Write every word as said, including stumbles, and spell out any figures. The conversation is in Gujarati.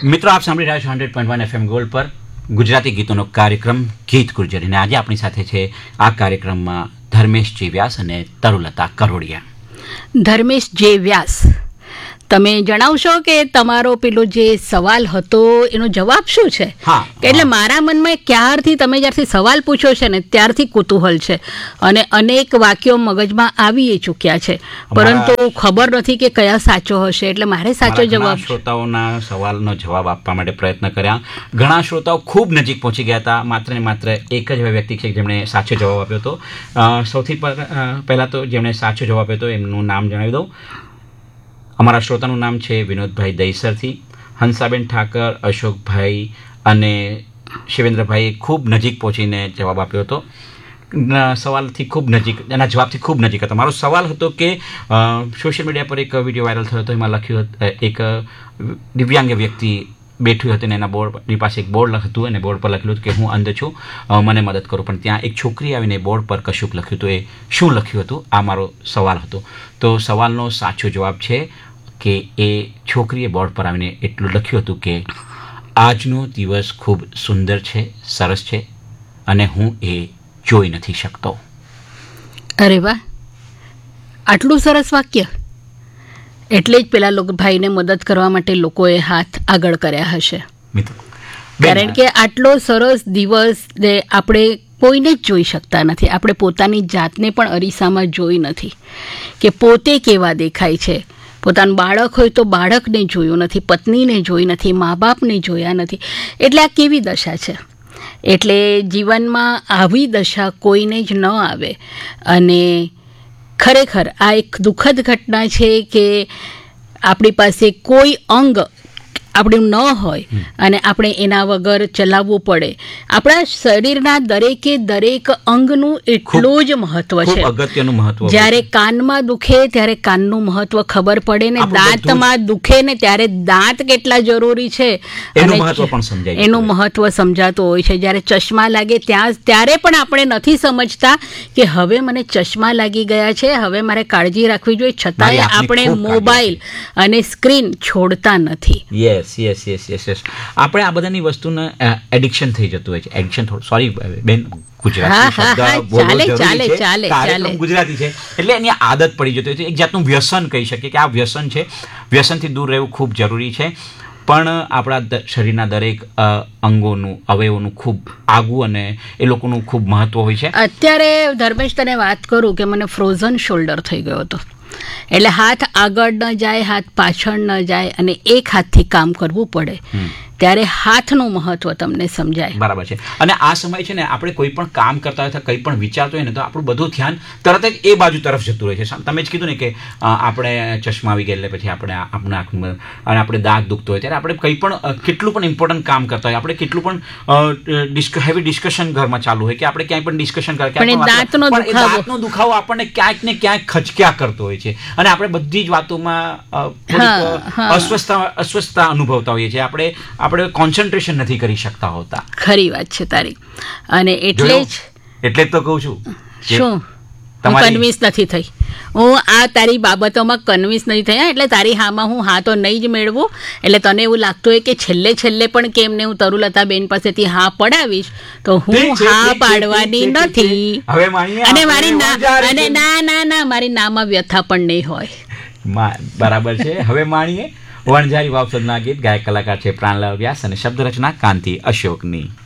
મિત્રો આપ સાંભળી રહ્યા છો hundred point one FM gold પર ગુજરાતી ગીતોનો કાર્યક્રમ ગીત ગુર્જર, અને આજે આપણી સાથે છે આ કાર્યક્રમમાં ધર્મેશ જે વ્યાસ અને તરુલતા કરોડિયા. ધર્મેશ જે વ્યાસ, તમે જણાવશો કે તમારો પેલો જે સવાલ હતો એનો જવાબ શું છે? હા, એટલે મારા મનમાં ક્યારથી તમે જ્યારથી સવાલ પૂછ્યો છે ને ત્યારથી કુતૂહલ છે, અને અનેક વાક્યો મગજમાં આવી ચૂક્યા છે, પરંતુ ખબર નથી કે કયા સાચો હશે, એટલે મારે સાચો જવાબ. શ્રોતાઓના સવાલનો જવાબ આપવા માટે પ્રયત્ન કર્યા. ઘણા શ્રોતાઓ ખૂબ નજીક પહોંચી ગયા હતા. માત્ર ને માત્ર એક જ વ્યક્તિ છે જેમણે સાચો જવાબ આપ્યો હતો. સૌથી પહેલાં તો જેમણે સાચો જવાબ આપ્યો હતો એમનું નામ જણાવી દઉં. અમારા શ્રોતાનું નામ છે વિનોદભાઈ દહીસરથી. હંસાબેન ઠાકર, અશોકભાઈ અને શિવેન્દ્રભાઈએ ખૂબ નજીક પહોંચીને જવાબ આપ્યો હતો. સવાલથી ખૂબ નજીક, એના જવાબથી ખૂબ નજીક હતો. મારો સવાલ હતો કે સોશિયલ મીડિયા પર એક વિડીયો વાયરલ થયો હતો, એમાં લખ્યું એક દિવ્યાંગ વ્યક્તિ બેઠું હતું ને એના બોર્ડની પાસે એક બોર્ડ હતું, અને બોર્ડ પર લખેલું હતું કે હું અંધ છું, મને મદદ કરો. પણ ત્યાં એક છોકરી આવીને બોર્ડ પર કશુંક લખ્યું હતું. એ શું લખ્યું હતું? આ મારો સવાલ હતો. તો સવાલનો સાચો જવાબ છે કે એ છોકરીએ બોર્ડ પર આવીને એટલું લખ્યું હતું કે આજનો દિવસ ખૂબ સુંદર છે, સરસ છે, અને હું એ જોઈ નથી શકતો. અરે વાહ, આટલું સરસ વાક્ય! એટલે જ પેલા લોકો ભાઈને મદદ કરવા માટે લોકોએ હાથ આગળ કર્યા હશે, કારણ કે આટલો સરસ દિવસ આપણે કોઈને જ જોઈ શકતા નથી. આપણે પોતાની જાતને પણ અરીસામાં જોઈ નથી કે પોતે કેવા દેખાય છે. પોતાનું બાળક હોય તો બાળકને જોયું નથી, પત્નીને જોઈ નથી, મા બાપને જોયા નથી. એટલે આ કેવી દશા છે? એટલે જીવનમાં આવી દશા કોઈને જ ન આવે. અને ખરેખર આ એક દુઃખદ ઘટના છે કે આપણી પાસે કોઈ અંગ આપણું ન હોય અને આપણે એના વગર ચલાવવું પડે. આપણા શરીરના દરેકે દરેક અંગનું એટલું જ મહત્વ છે. અગત્યનું મહત્વ. જ્યારે કાનમાં દુખે ત્યારે કાનનું મહત્વ ખબર પડે ને, દાંતમાં દુખે ને ત્યારે દાંત કેટલા જરૂરી છે એનું મહત્વ પણ સમજાય, એનું મહત્વ સમજાતું હોય છે. જ્યારે ચશ્મા લાગે ત્યાં ત્યારે પણ આપણે નથી સમજતા કે હવે મને ચશ્મા લાગી ગયા છે, હવે મારે કાળજી રાખવી જોઈએ, છતાંય આપણે મોબાઈલ અને સ્ક્રીન છોડતા નથી. Yes yes yes yes yes આપણે આ બધાની વસ્તુને એડિક્શન થઈ જતું હોય છે. એડિક્શન થોડું, સોરી બેન, ગુજરાતી ગુજરાતી છે એટલે એની આદત પડી જતી હોય છે. એક જાતનું વ્યસન કહી શકીએ કે આ વ્યસન છે. વ્યસનથી દૂર રહેવું ખૂબ જરૂરી છે, પણ આપણા શરીરના દરેક અંગોનું, અવયવોનું ખૂબ આગવું અને એ લોકોનું ખૂબ મહત્વ હોય છે. અત્યારે ધર્મેશ તને વાત કરું કે મને ફ્રોઝન શોલ્ડર થઈ ગયો હતો. એટલે હાથ આગળ ન જાય, હાથ પાછળ ન જાય, અને એક હાથથી કામ કરવું પડે, ત્યારે હાથનું મહત્વ તમને સમજાય. બરાબર છે. અને આ સમય છે ને, આપણે કોઈ પણ કામ કરતા હોય, કંઈ પણ વિચારતો હોય ને, તો આપણું બધું ધ્યાન તરત જ એ બાજુ તરફ જતું રહે છે. તમે જ કીધું ને કે આપણે ચશ્મા આવી ગયા એટલે પછી આપણે આપણે આંખમાં અને આપણે દાંત દુખતો હોય ત્યારે આપણે કંઈ પણ કેટલું પણ ઇમ્પોર્ટન્ટ કામ કરતા હોય, આપણે કેટલું પણ હેવી ડિસ્કશન ઘરમાં ચાલુ હોય કે આપણે ક્યાંય પણ ડિસ્કશન કરીએ, દાંતનો દુખાવો આપણને ક્યાંક ને ક્યાંક ખચક્યા કરતો હોય છે, અને આપણે બધી જ વાતોમાં અસ્વસ્થતા અસ્વસ્થતા અનુભવતા હોઈએ છીએ. આપણે આપણે કોન્સન્ટ્રેશન નથી કરી શકતા હોતા. ખરી વાત છે તારી. અને એટલે જ એટલે જ તો કહું છું, શું હું કન્વિન્સ નથી થઈ. હું આ તારી બાબતોમાં કન્વિન્સ નથી થયા, એટલે તારી હામાં હું હા તો નહીં જ મેળવું. એટલે તને એવું લાગતું હોય કે છેલ્લે છેલ્લે પણ કેમને હું તરુલતા બેન પાસેથી હા પડાવીશ, તો હું હા પાડવાની નથી. અને મારી અને ના ના ના મારી નામાં વ્યથા પણ નહીં હોય. બરાબર છે. હવે માણીએ વણઝારી વાવસદના ગીત. ગાયક કલાકાર છે પ્રાણલાલ વ્યાસ અને શબ્દ રચના કાંતિ અશોકની.